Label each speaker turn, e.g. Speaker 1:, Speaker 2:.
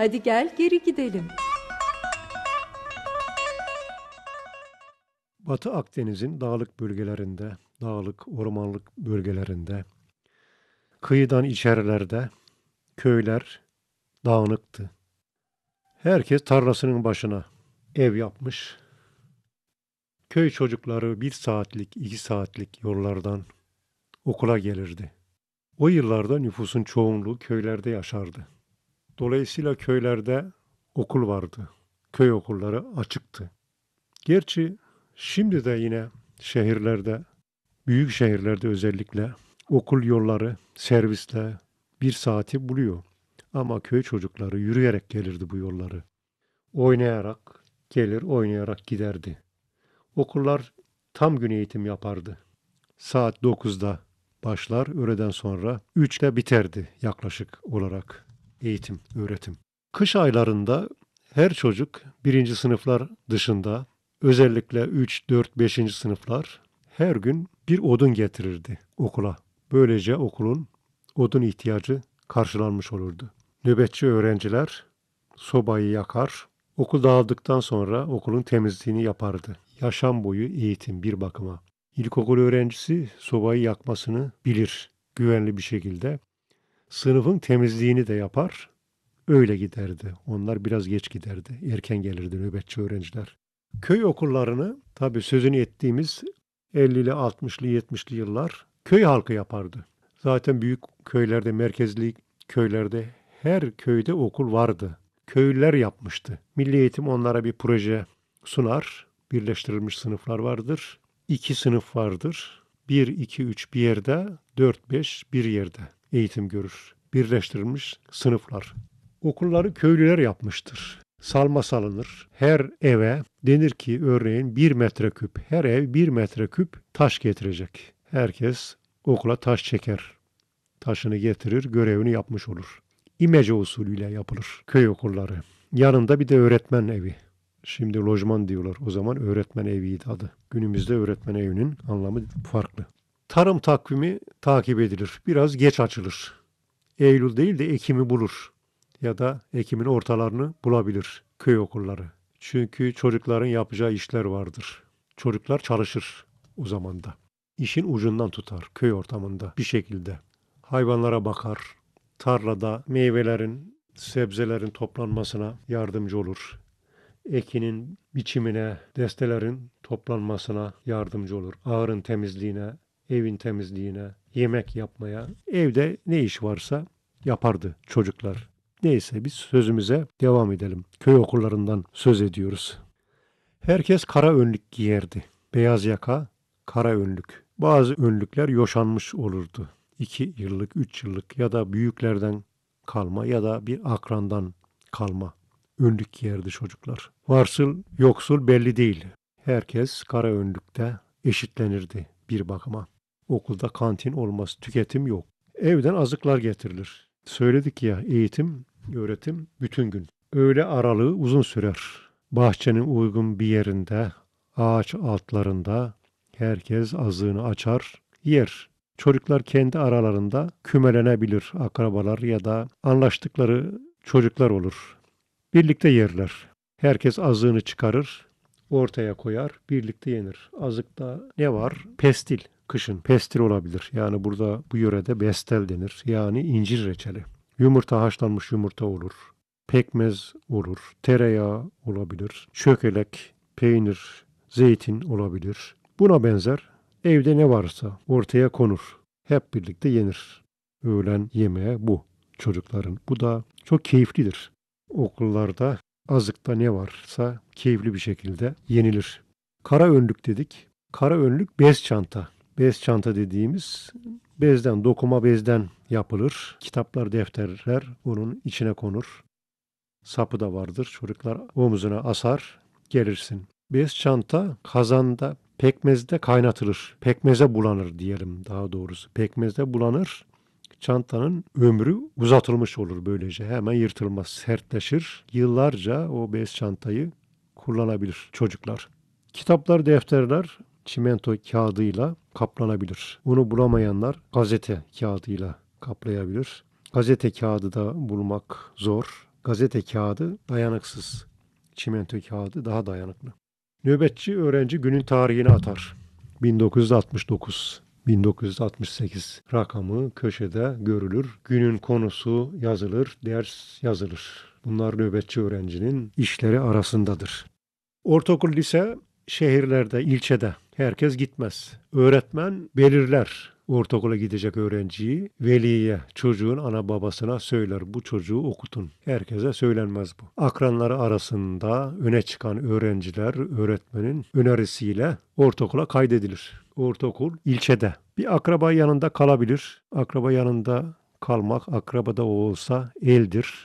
Speaker 1: Hadi gel geri gidelim.
Speaker 2: Batı Akdeniz'in dağlık bölgelerinde, dağlık, ormanlık bölgelerinde, kıyıdan içerilerde köyler dağınıktı. Herkes tarlasının başına ev yapmış. Köy çocukları 1 saatlik, 2 saatlik yollardan okula gelirdi. O yıllarda nüfusun çoğunluğu köylerde yaşardı. Dolayısıyla köylerde okul vardı. Köy okulları açıktı. Gerçi şimdi de yine şehirlerde, büyük şehirlerde özellikle okul yolları servisle 1 saati buluyor. Ama köy çocukları yürüyerek gelirdi bu yolları. Oynayarak gelir, oynayarak giderdi. Okullar tam gün eğitim yapardı. Saat 9'da başlar, öğleden sonra 3'te biterdi yaklaşık olarak eğitim, öğretim. Kış aylarında her çocuk birinci sınıflar dışında özellikle 3, 4, 5. sınıflar her gün bir odun getirirdi okula. Böylece okulun odun ihtiyacı karşılanmış olurdu. Nöbetçi öğrenciler sobayı yakar, okul dağıldıktan sonra okulun temizliğini yapardı. Yaşam boyu eğitim bir bakıma. İlkokul öğrencisi sobayı yakmasını bilir güvenli bir şekilde. Sınıfın temizliğini de yapar, öyle giderdi. Onlar biraz geç giderdi. Erken gelirdi nöbetçi öğrenciler. Köy okullarını tabii sözünü ettiğimiz 50'li, 60'lı, 70'li yıllar köy halkı yapardı. Zaten büyük köylerde, merkezli köylerde her köyde okul vardı. Köylüler yapmıştı. Milli Eğitim onlara bir proje sunar. Birleştirilmiş sınıflar vardır. 2 sınıf vardır. 1, 2, 3 bir yerde, 4, 5 bir yerde eğitim görür. Birleştirilmiş sınıflar. Okulları köylüler yapmıştır. Salma salınır. Her eve denir ki örneğin 1 metreküp, her ev 1 metreküp taş getirecek. Herkes okula taş çeker. Taşını getirir, görevini yapmış olur. İmece usulüyle yapılır köy okulları. Yanında bir de öğretmen evi. Şimdi lojman diyorlar. O zaman öğretmen eviydi adı. Günümüzde öğretmen evinin anlamı farklı. Tarım takvimi takip edilir. Biraz geç açılır. Eylül değil de Ekim'i bulur. Ya da Ekim'in ortalarını bulabilir köy okulları. Çünkü çocukların yapacağı işler vardır. Çocuklar çalışır o zaman da. İşin ucundan tutar köy ortamında bir şekilde. Hayvanlara bakar. Tarlada meyvelerin, sebzelerin toplanmasına yardımcı olur. Ekinin biçimine, destelerin toplanmasına yardımcı olur. Ahırın temizliğine, evin temizliğine, yemek yapmaya, evde ne iş varsa yapardı çocuklar. Neyse biz sözümüze devam edelim. Köy okullarından söz ediyoruz. Herkes kara önlük giyerdi. Beyaz yaka, kara önlük. Bazı önlükler yoşanmış olurdu. 2 yıllık, 3 yıllık ya da büyüklerden kalma ya da bir akrandan kalma önlük giyerdi çocuklar. Varsıl, yoksul belli değil. Herkes kara önlükte eşitlenirdi bir bakıma. Okulda kantin olmaz, tüketim yok. Evden azıklar getirilir. Söyledik ya eğitim, öğretim bütün gün. Öğle aralığı uzun sürer. Bahçenin uygun bir yerinde, ağaç altlarında herkes azığını açar, yer. Çocuklar kendi aralarında kümelenebilir akrabalar ya da anlaştıkları çocuklar olur. Birlikte yerler. Herkes azığını çıkarır, ortaya koyar, birlikte yenir. Azıkta ne var? Pestil. Kışın pestil olabilir. Yani burada bu yörede bestel denir. Yani incir reçeli. Yumurta haşlanmış yumurta olur. Pekmez olur. Tereyağı olabilir. Çökelek, peynir, zeytin olabilir. Buna benzer evde ne varsa ortaya konur. Hep birlikte yenir. Öğlen yemeği bu çocukların. Bu da çok keyiflidir. Okullarda azıkta ne varsa keyifli bir şekilde yenilir. Kara önlük dedik. Kara önlük bez çanta. Bez çanta dediğimiz bezden, dokuma bezden yapılır. Kitaplar, defterler onun içine konur. Sapı da vardır. Çocuklar omuzuna asar, gelirsin. Bez çanta kazanda, pekmezde kaynatılır. Pekmeze bulanır diyelim daha doğrusu. Pekmezde bulanır. Çantanın ömrü uzatılmış olur böylece. Hemen yırtılmaz, sertleşir. Yıllarca o bez çantayı kullanabilir çocuklar. Kitaplar, defterler çimento kağıdıyla kaplanabilir. Bunu bulamayanlar gazete kağıdıyla kaplayabilir. Gazete kağıdı da bulmak zor. Gazete kağıdı dayanıksız. Çimento kağıdı daha dayanıklı. Nöbetçi öğrenci günün tarihini atar. 1969, 1968 rakamı köşede görülür. Günün konusu yazılır, ders yazılır. Bunlar nöbetçi öğrencinin işleri arasındadır. Ortaokul, lise şehirlerde, ilçede herkes gitmez. Öğretmen belirler ortaokula gidecek öğrenciyi. Veliye, çocuğun ana babasına söyler. Bu çocuğu okutun. Herkese söylenmez bu. Akranları arasında öne çıkan öğrenciler öğretmenin önerisiyle ortaokula kaydedilir. Ortaokul ilçede. Bir akraba yanında kalabilir. Akraba yanında kalmak, akrabada o olsa eldir.